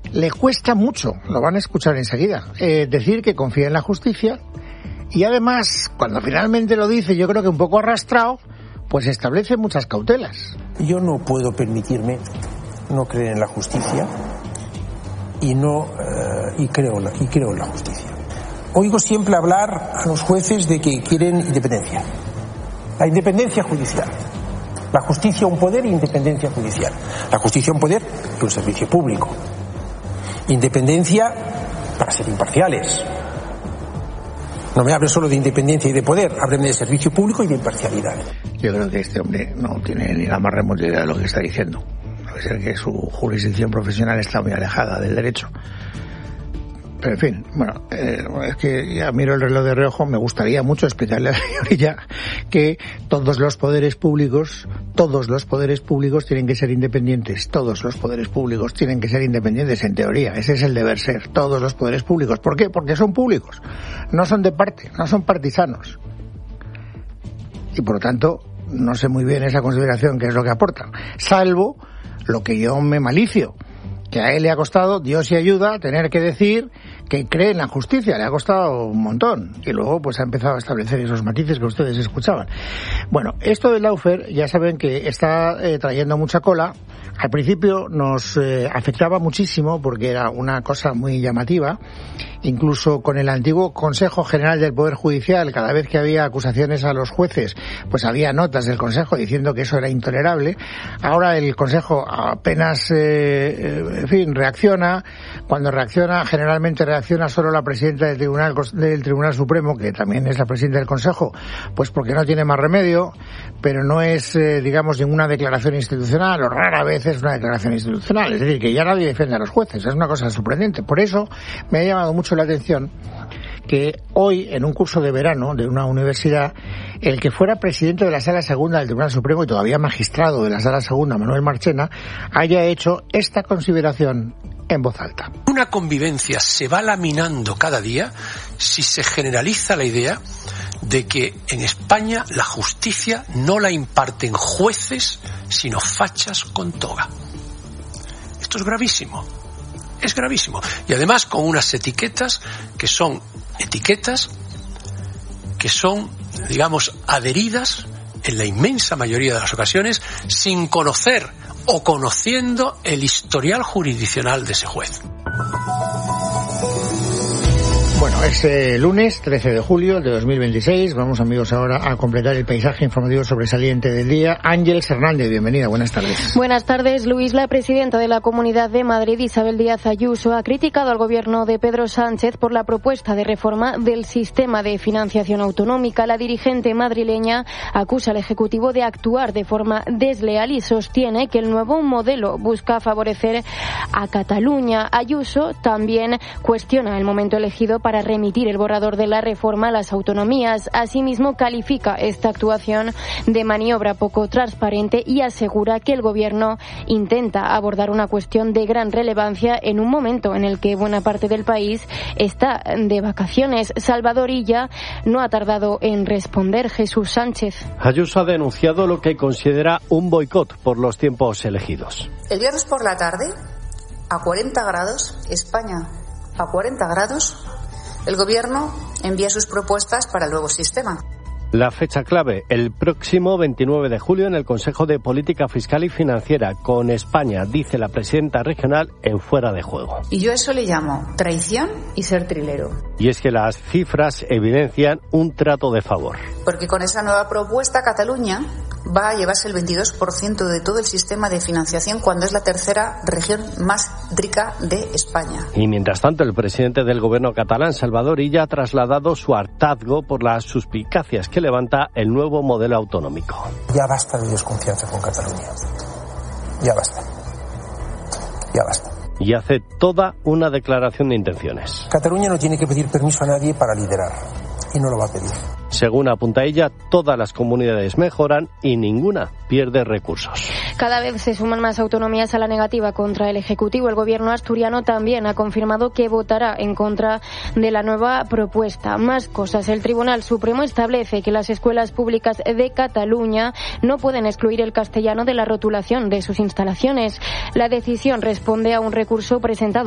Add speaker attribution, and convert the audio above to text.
Speaker 1: le cuesta mucho, lo van a escuchar enseguida, decir que confía en la justicia, y además, cuando finalmente lo dice, yo creo que un poco arrastrado, pues establece muchas cautelas.
Speaker 2: Yo no puedo permitirme no creer en la justicia y creo en la justicia. Oigo siempre hablar a los jueces de que quieren independencia. La independencia judicial. La justicia un poder e independencia judicial. La justicia un poder y un servicio público. Independencia para ser imparciales. No me hable solo de independencia y de poder, hábleme de servicio público y de imparcialidad.
Speaker 1: Yo creo que este hombre no tiene ni la más remota idea de lo que está diciendo. Debe ser que su jurisdicción profesional está muy alejada del derecho. Pero en fin, bueno, es que ya miro el reloj de reojo, me gustaría mucho explicarle a la señorita que todos los poderes públicos tienen que ser independientes, todos los poderes públicos tienen que ser independientes en teoría, ese es el deber ser, todos los poderes públicos. ¿Por qué? Porque son públicos, no son de parte, no son partisanos. Y por lo tanto, no sé muy bien esa consideración qué es lo que aportan, salvo lo que yo me malicio, que a él le ha costado, Dios y ayuda, tener que decir que cree en la justicia, le ha costado un montón, y luego pues ha empezado a establecer esos matices que ustedes escuchaban. Bueno, esto del lawfare ya saben que está trayendo mucha cola. Al principio nos afectaba muchísimo porque era una cosa muy llamativa, incluso con el antiguo Consejo General del Poder Judicial, cada vez que había acusaciones a los jueces, pues había notas del Consejo diciendo que eso era intolerable. Ahora el Consejo apenas, reacciona. Cuando reacciona, generalmente reacciona solo la presidenta del Tribunal Supremo, que también es la presidenta del Consejo, pues porque no tiene más remedio, pero no es, ninguna declaración institucional, o rara vez es una declaración institucional. Es decir, que ya nadie defiende a los jueces, es una cosa sorprendente. Por eso me ha llamado mucho la atención que hoy, en un curso de verano de una universidad, el que fuera presidente de la Sala Segunda del Tribunal Supremo y todavía magistrado de la Sala Segunda, Manuel Marchena, haya hecho esta consideración en voz alta.
Speaker 3: Una convivencia se va laminando cada día si se generaliza la idea de que en España la justicia no la imparten jueces, sino fachas con toga. Esto es gravísimo. Es gravísimo. Y además con unas etiquetas que son, adheridas en la inmensa mayoría de las ocasiones sin conocer o conociendo el historial jurisdiccional de ese juez.
Speaker 1: Bueno, es lunes 13 de julio de 2026. Vamos, amigos, ahora a completar el paisaje informativo sobresaliente del día. Ángeles Hernández, bienvenida, buenas tardes.
Speaker 4: Buenas tardes, Luis. La presidenta de la Comunidad de Madrid, Isabel Díaz Ayuso, ha criticado al gobierno de Pedro Sánchez por la propuesta de reforma del sistema de financiación autonómica. La dirigente madrileña acusa al Ejecutivo de actuar de forma desleal y sostiene que el nuevo modelo busca favorecer a Cataluña. Ayuso también cuestiona el momento elegido para remitir el borrador de la reforma a las autonomías. Asimismo, califica esta actuación de maniobra poco transparente y asegura que el Gobierno intenta abordar una cuestión de gran relevancia en un momento en el que buena parte del país está de vacaciones. Salvador Illa no ha tardado en responder. Jesús Sánchez.
Speaker 5: Ayuso ha denunciado lo que considera un boicot por los tiempos elegidos.
Speaker 6: El viernes por la tarde, a 40 grados, España a 40 grados, el Gobierno envía sus propuestas para el nuevo sistema.
Speaker 5: La fecha clave, el próximo 29 de julio en el Consejo de Política Fiscal y Financiera, con España, dice la presidenta regional, en fuera de juego.
Speaker 6: Y yo a eso le llamo traición y ser trilero.
Speaker 5: Y es que las cifras evidencian un trato de favor.
Speaker 6: Porque con esa nueva propuesta, Cataluña va a llevarse el 22% de todo el sistema de financiación cuando es la tercera región más rica de España.
Speaker 5: Y mientras tanto, el presidente del gobierno catalán, Salvador Illa, ha trasladado su hartazgo por las suspicacias que levanta el nuevo modelo autonómico.
Speaker 2: Ya basta de desconfianza con Cataluña. Ya basta. Ya basta.
Speaker 5: Y hace toda una declaración de intenciones.
Speaker 2: Cataluña no tiene que pedir permiso a nadie para liderar. Y no lo va a pedir.
Speaker 5: Según apunta ella, todas las comunidades mejoran y ninguna pierde recursos.
Speaker 4: Cada vez se suman más autonomías a la negativa contra el Ejecutivo. El gobierno asturiano también ha confirmado que votará en contra de la nueva propuesta. Más cosas. El Tribunal Supremo establece que las escuelas públicas de Cataluña no pueden excluir el castellano de la rotulación de sus instalaciones. La decisión responde a un recurso presentado